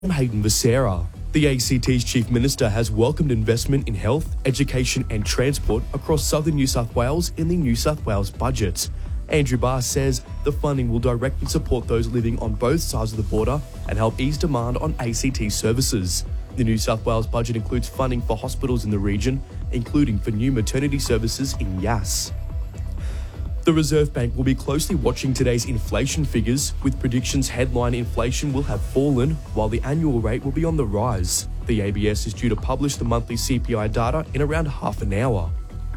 Hayden Becerra. The ACT's Chief Minister has welcomed investment in health, education and transport across southern New South Wales in the New South Wales budget. Andrew Barr says the funding will directly support those living on both sides of the border and help ease demand on ACT services. The New South Wales budget includes funding for hospitals in the region, including for new maternity services in Yass. The Reserve Bank will be closely watching today's inflation figures, with predictions headline inflation will have fallen, while the annual rate will be on the rise. The ABS is due to publish the monthly CPI data in around half an hour.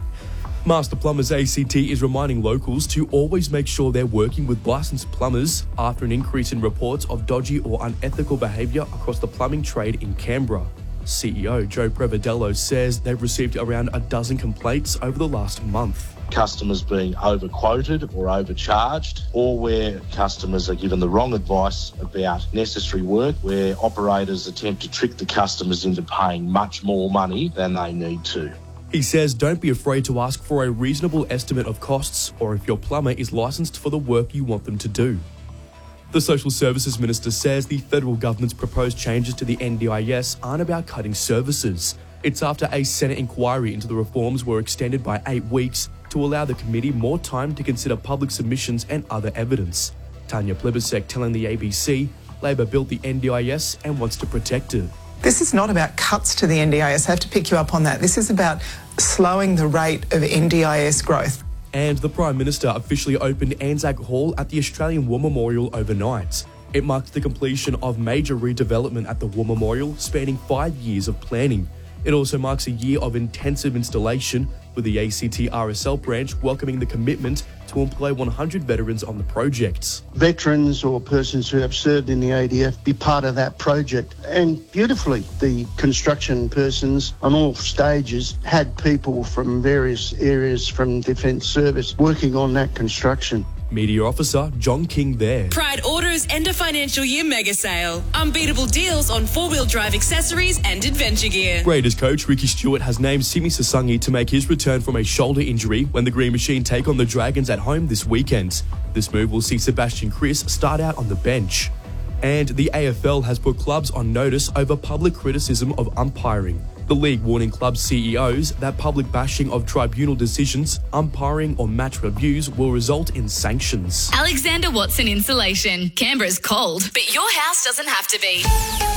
Master Plumbers ACT is reminding locals to always make sure they're working with licensed plumbers after an increase in reports of dodgy or unethical behaviour across the plumbing trade in Canberra. CEO Joe Prevedello says they've received around a dozen complaints over the last month. Customers being overquoted or overcharged, or where customers are given the wrong advice about necessary work, where operators attempt to trick the customers into paying much more money than they need to. He says don't be afraid to ask for a reasonable estimate of costs or if your plumber is licensed for the work you want them to do. The Social Services Minister says the federal government's proposed changes to the NDIS aren't about cutting services. It's after a Senate inquiry into the reforms were extended by 8 weeks to allow the committee more time to consider public submissions and other evidence. Tanya Plibersek telling the ABC Labor built the NDIS and wants to protect it. This is not about cuts to the NDIS. I have to pick you up on that. This is about slowing the rate of NDIS growth. And the Prime Minister officially opened Anzac Hall at the Australian War Memorial overnight. It marked the completion of major redevelopment at the War Memorial, spanning 5 years of planning. It also marks a year of intensive installation, with the ACT RSL branch welcoming the commitment to employ 100 veterans on the project. Veterans or persons who have served in the ADF be part of that project. And beautifully, the construction persons on all stages had people from various areas from Defence Service working on that construction. Media Officer John King there. Pride Auto's end of financial year mega sale. Unbeatable deals on four-wheel drive accessories and adventure gear. Raiders coach Ricky Stewart has named Simi Sasangi to make his return from a shoulder injury when the Green Machine take on the Dragons at home this weekend. This move will see Sebastian Kris start out on the bench. And the AFL has put clubs on notice over public criticism of umpiring. The league warning club CEOs that public bashing of tribunal decisions, umpiring or match reviews will result in sanctions. Alexander Watson Insulation. Canberra's cold, but your house doesn't have to be.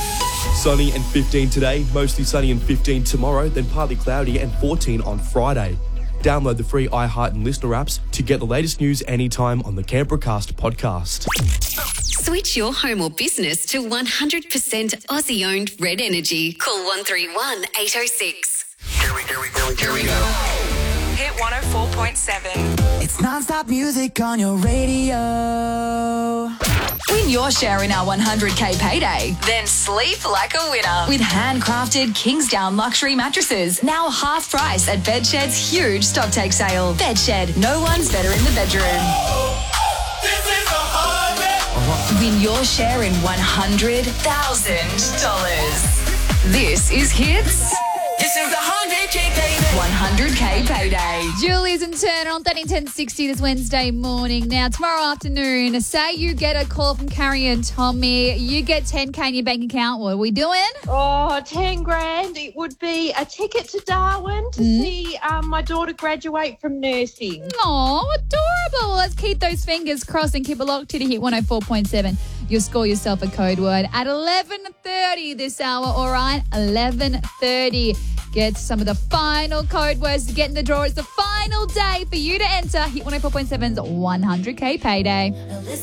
Sunny and 15 today, mostly sunny and 15 tomorrow, then partly cloudy and 14 on Friday. Download the free iHeart and Listener apps to get the latest news anytime on the Canberracast podcast. Switch your home or business to 100% Aussie-owned Red Energy. Call 131 806. Here we go. Hit 104.7. It's non-stop music on your radio. Win your share in our 100k payday. Then sleep like a winner. With handcrafted Kingsdown luxury mattresses. Now half price at Bedshed's huge stock take sale. Bedshed, no one's better in the bedroom. Win your share in $100,000. This is Hits. This is the 100k payday. 100k payday. Julie's in Turner on 131060 this Wednesday morning. Now, tomorrow afternoon, say you get a call from Carrie and Tommy, you get 10k in your bank account. What are we doing? Oh, 10 grand. It would be a ticket to Darwin to see my daughter graduate from nursing. Oh, adorable. Let's keep those fingers crossed and keep it locked to hit 104.7. You'll score yourself a code word at 11:30 this hour, all right? 11:30. Get some of the final code words to get in the draw. It's the final day for you to enter Hit 104.7's 100k payday.